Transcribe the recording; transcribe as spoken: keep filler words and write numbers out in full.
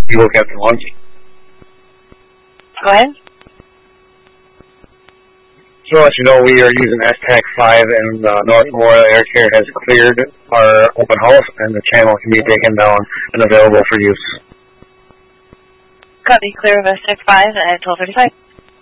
Eagle Captain one. Go ahead. Just to let you know, we are using S TAC five and uh, North Memorial Air Care has cleared our open house and the channel can be taken down and available for use. Copy, clear of S TAC five at twelve thirty-five.